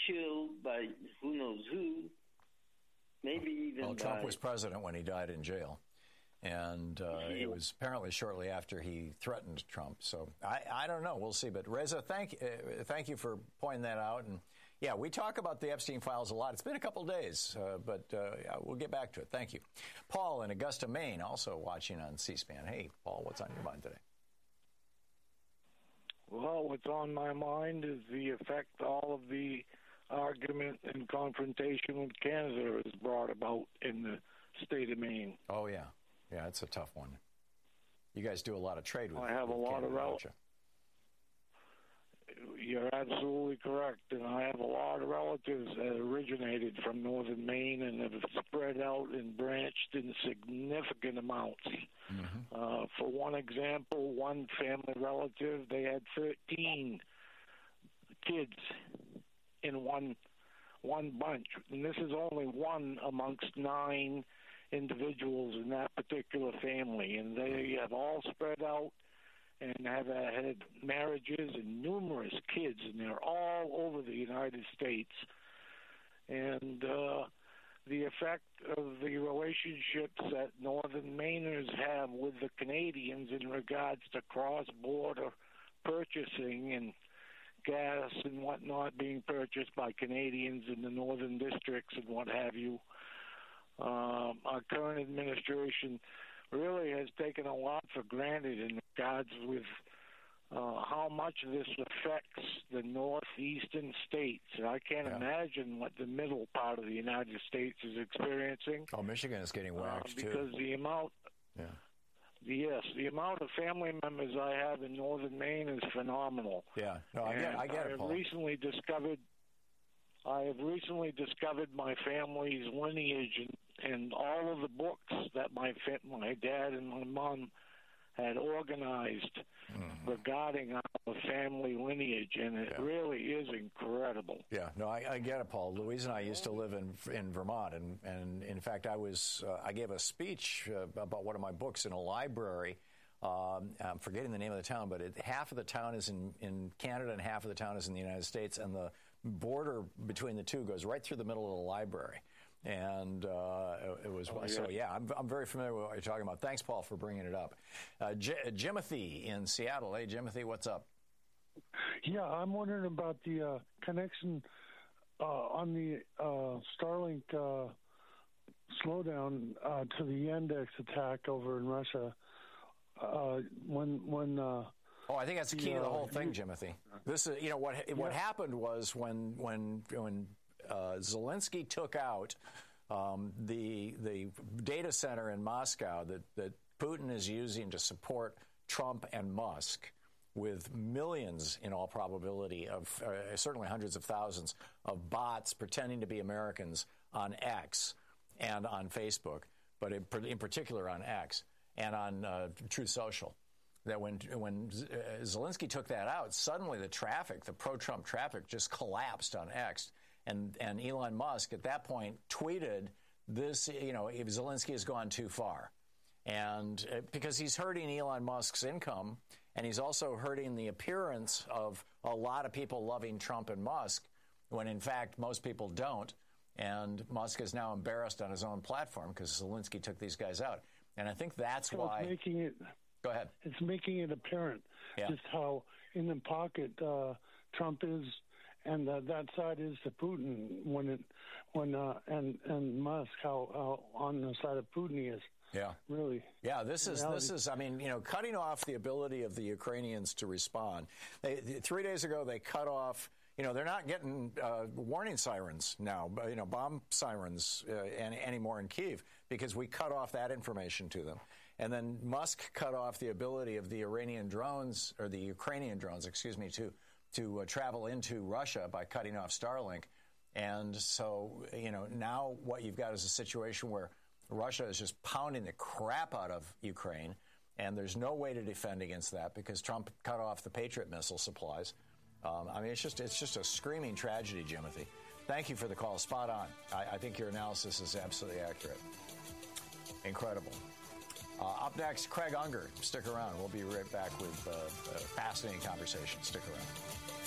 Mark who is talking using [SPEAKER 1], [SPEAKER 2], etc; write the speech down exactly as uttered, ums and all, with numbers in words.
[SPEAKER 1] killed by who knows who, maybe even
[SPEAKER 2] Well, Trump
[SPEAKER 1] by,
[SPEAKER 2] was president when he died in jail. And uh,
[SPEAKER 1] yeah.
[SPEAKER 2] it was apparently shortly after he threatened Trump. So I, I don't know. We'll see. But Reza, thank uh, thank you for pointing that out. And yeah, we talk about the Epstein files a lot. It's been a couple of days, uh, but uh, we'll get back to it. Thank you. Paul in Augusta, Maine, also watching on C-SPAN. Hey, Paul, what's on your mind today?
[SPEAKER 3] Well, what's on my mind is the effect all of the argument and confrontation with Canada has brought about in the state of Maine.
[SPEAKER 2] Oh, yeah. Yeah, it's a tough one. You guys do a lot of trade with
[SPEAKER 3] I have
[SPEAKER 2] with
[SPEAKER 3] a lot
[SPEAKER 2] Canada,
[SPEAKER 3] of relatives. You're absolutely correct, and I have a lot of relatives that originated from northern Maine and have spread out and branched in significant amounts. Mm-hmm. Uh, for one example, one family relative, they had thirteen kids in one one bunch, and this is only one amongst nine individuals in that particular family, and they have all spread out and have uh, had marriages and numerous kids, and they're all over the United States. And uh, the effect of the relationships that northern Mainers have with the Canadians in regards to cross-border purchasing and gas and whatnot being purchased by Canadians in the northern districts and what have you. Um, our current administration really has taken a lot for granted in regards with uh, how much this affects the northeastern states. And I can't yeah. imagine what the middle part of the United States is experiencing.
[SPEAKER 2] Oh, Michigan is getting whacked,
[SPEAKER 3] uh, because
[SPEAKER 2] too.
[SPEAKER 3] the amount...
[SPEAKER 2] Yeah.
[SPEAKER 3] Yes, the amount of family members I have in northern Maine is phenomenal.
[SPEAKER 2] Yeah, no, I get, I get
[SPEAKER 3] I
[SPEAKER 2] it, Paul.
[SPEAKER 3] have recently discovered... I have recently discovered my family's lineage and, and all of the books that my fa- my dad and my mom had organized mm-hmm. regarding our family lineage, and it yeah. really is incredible.
[SPEAKER 2] Yeah, no, I, I get it, Paul. Louise and I used to live in in Vermont, and, and in fact, I was uh, I gave a speech uh, about one of my books in a library. Um, I'm forgetting the name of the town, but it, half of the town is in, in Canada and half of the town is in the United States, and the border between the two goes right through the middle of the library. And uh, it was oh, yeah. so. Yeah, I'm, I'm very familiar with what you're talking about. Thanks, Paul, for bringing it up. Uh, J- Jimothy in Seattle. Hey, Jimothy, what's up?
[SPEAKER 4] Yeah, I'm wondering about the uh, connection uh, on the uh, Starlink uh, slowdown uh, to the Yandex attack over in Russia. Uh, when when uh,
[SPEAKER 2] oh, I think that's the key to the whole thing, Jimothy. This is you know what yeah. what happened was when when when uh, Zelensky took out um, the the data center in Moscow that that Putin is using to support Trump and Musk, with millions, in all probability, of uh, certainly hundreds of thousands of bots pretending to be Americans on X and on Facebook, but in, in particular on X. And on uh, Truth Social, that when when Zelensky took that out, suddenly the traffic, the pro-Trump traffic, just collapsed on X. And and Elon Musk at that point tweeted this, you know, if Zelensky has gone too far. And uh, because he's hurting Elon Musk's income, and he's also hurting the appearance of a lot of people loving Trump and Musk, when in fact most people don't. And Musk is now embarrassed on his own platform because Zelensky took these guys out. And I think that's
[SPEAKER 4] so
[SPEAKER 2] why.
[SPEAKER 4] It's making it,
[SPEAKER 2] Go ahead.
[SPEAKER 4] It's making it apparent
[SPEAKER 2] yeah.
[SPEAKER 4] just how in the pocket uh, Trump is, and uh, that side is to Putin. When it, when uh, and and Musk, how, how on the side of Putin he is.
[SPEAKER 2] Yeah.
[SPEAKER 4] Really.
[SPEAKER 2] Yeah, this is, this is, I mean, you know, cutting off the ability of the Ukrainians to respond. They, three days ago, they cut off, you know, they're not getting uh, warning sirens now, you know, bomb sirens uh, any, anymore in Kyiv because we cut off that information to them. And then Musk cut off the ability of the Iranian drones, or the Ukrainian drones, excuse me, to, to uh, travel into Russia by cutting off Starlink. And so, you know, now what you've got is a situation where Russia is just pounding the crap out of Ukraine, and there's no way to defend against that because Trump cut off the Patriot missile supplies. Um, I mean, it's just it's just a screaming tragedy, Jimothy. Thank you for the call. Spot on. I, I think your analysis is absolutely accurate. Incredible. Uh, up next, Craig Unger. Stick around. We'll be right back with uh, a fascinating conversation. Stick around.